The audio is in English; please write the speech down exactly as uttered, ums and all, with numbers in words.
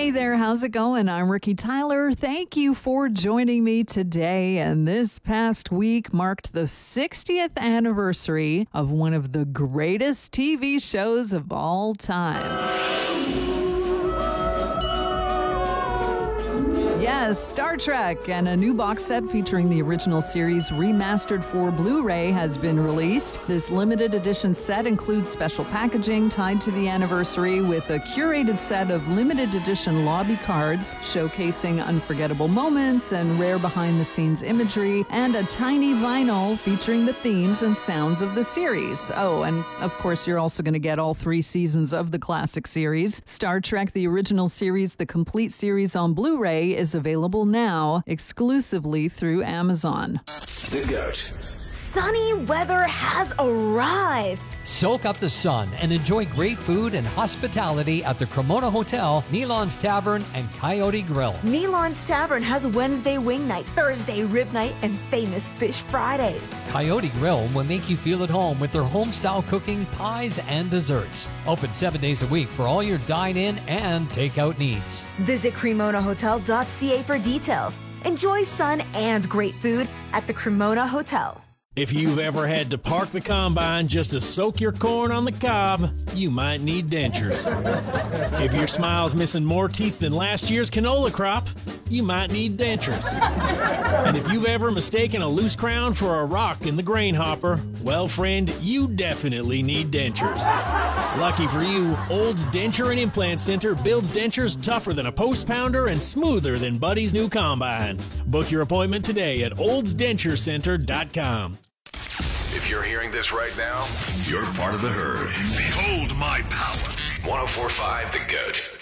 Hey there, how's it going? I'm Ricky Tyler. Thank you for joining me today. And this past week marked the sixtieth anniversary of one of the greatest T V shows of all time. Yes, Star Trek, and a new box set featuring the original series remastered for Blu-ray has been released. This limited edition set includes special packaging tied to the anniversary with a curated set of limited edition lobby cards showcasing unforgettable moments and rare behind-the-scenes imagery, and a tiny vinyl featuring the themes and sounds of the series. Oh, and of course you're also going to get all three seasons of the classic series. Star Trek, the original series, the complete series on Blu-ray, is available now exclusively through Amazon. The GOAT. Sunny weather has arrived. Soak up the sun and enjoy great food and hospitality at the Cremona Hotel, Nealon's Tavern, and Coyote Grill. Nealon's Tavern has Wednesday wing night, Thursday rib night, and famous fish Fridays. Coyote Grill will make you feel at home with their home-style cooking, pies, and desserts. Open seven days a week for all your dine-in and takeout needs. Visit cremona hotel dot c a for details. Enjoy sun and great food at the Cremona Hotel. If you've ever had to park the combine just to soak your corn on the cob, you might need dentures. If your smile's missing more teeth than last year's canola crop, you might need dentures. And if you've ever mistaken a loose crown for a rock in the grain hopper, well, friend, you definitely need dentures. Lucky for you, Old's Denture and Implant Center builds dentures tougher than a post pounder and smoother than Buddy's new combine. Book your appointment today at olds denture center dot com. If you're hearing this right now, you're part of the herd. Behold my power. one oh four point five The GOAT.